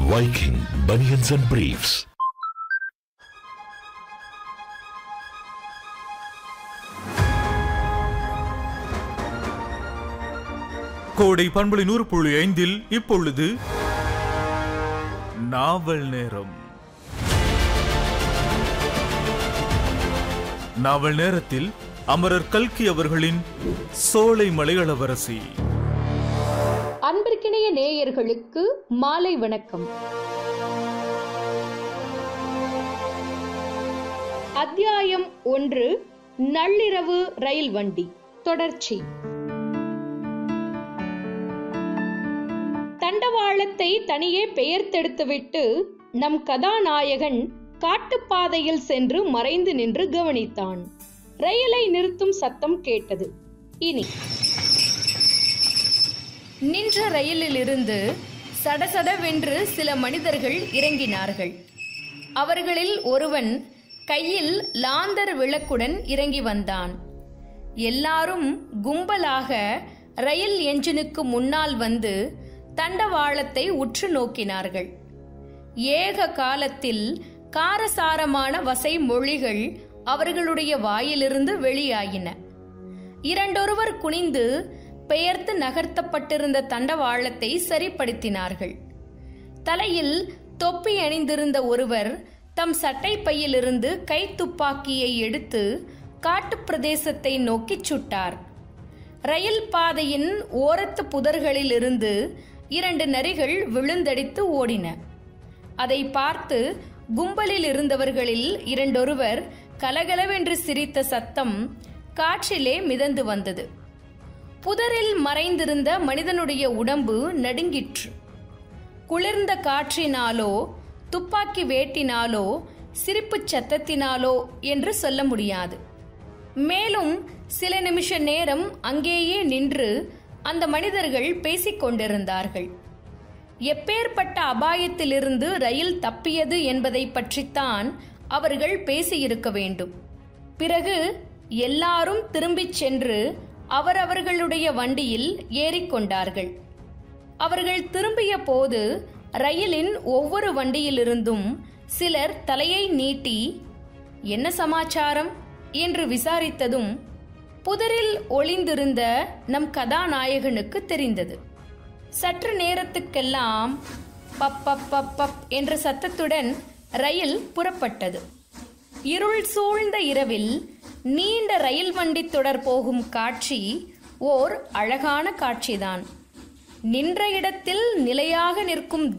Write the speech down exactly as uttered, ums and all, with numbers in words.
Viking Bunions and Briefs. கோடை பண்பலை நூறு புள்ளி ஐந்தில் இப்பொழுது நாவல் நேரம். நாவல் நேரத்தில் அமரர் கல்கி அவர்களின் சோலை மலையளவரசி. அன்பிற்கிணைய நேயர்களுக்கு மாலை வணக்கம். அத்தியாயம் ஒன்று, நள்ளிரவு ரயில் வண்டி தொடர்ச்சி. தண்டவாளத்தை தனியே பெயர்த்தெடுத்துவிட்டு நம் கதாநாயகன் காட்டுப்பாதையில் சென்று மறைந்து நின்று கவனித்தான். ரயிலை நிறுத்தும் சத்தம் கேட்டது. இனி நின்ற ரயிலிலிருந்து சடசடவென்று சில மனிதர்கள் இறங்கினார்கள். அவர்களில் ஒருவன் கையில் லாந்தர் விளக்குடன் இறங்கி வந்தான். எல்லாரும் கும்பலாக ரயில் என்ஜினுக்கு முன்னால் வந்து தண்டவாளத்தை உற்று நோக்கினார்கள். ஏக காலத்தில் காரசாரமான வசை மொழிகள் அவர்களுடைய வாயிலிருந்து வெளியாயின. இரண்டொருவர் குனிந்து பெயர்த்து நகர்த்தப்பட்டிருந்த தண்டவாளத்தை சரிப்படுத்தினார்கள். தலையில் தொப்பி அணிந்திருந்த ஒருவர் தம் சட்டை பையிலிருந்து கை துப்பாக்கியை எடுத்து காட்டு பிரதேசத்தை நோக்கி சுட்டார். ரயில் பாதையின் ஓரத்து புதர்களில் இருந்து இரண்டு நரிகள் விழுந்தடித்து ஓடின. அதை பார்த்து கும்பலில் இருந்தவர்களில் இரண்டொருவர் கலகலவென்று சிரித்த சத்தம் காற்றிலே மிதந்து வந்தது. புதரில் மறைந்திருந்த மனிதனுடைய உடம்பு நடுங்கிற்று. குளிர்ந்த காற்றினாலோ துப்பாக்கி வேட்டினாலோ சிரிப்புச் சத்தத்தினாலோ என்று சொல்ல முடியாது. மேலும் சில நிமிஷ நேரம் அங்கேயே நின்று அந்த மனிதர்கள் பேசிக் கொண்டிருந்தார்கள். எப்பேற்பட்ட அபாயத்திலிருந்து ரயில் தப்பியது என்பதை பற்றித்தான் அவர்கள் பேசியிருக்க வேண்டும். பிறகு எல்லாரும் திரும்பிச் சென்று அவரவர்களுடைய வண்டியில் ஏறிக்கொண்டார்கள். அவர்கள் திரும்பிய போது ரயிலின் ஒவ்வொரு வண்டியிலிருந்தும் சிலர் தலையை நீட்டி என்ன சமாச்சாரம் என்று விசாரித்ததும் புதரில் ஒளிந்திருந்த நம் கதாநாயகனுக்கு தெரிந்தது. சற்று நேரத்துக்கெல்லாம் பப் பப் பப் பப் என்ற சத்தத்துடன் ரயில் புறப்பட்டது. இருள் சூழ்ந்த இரவில் நீண்ட ரயில் வண்டி தொடர் போகும் காட்சி ஓர் அழகான காட்சிதான். நின்ற இடத்தில் நிலையாக நிற்கும்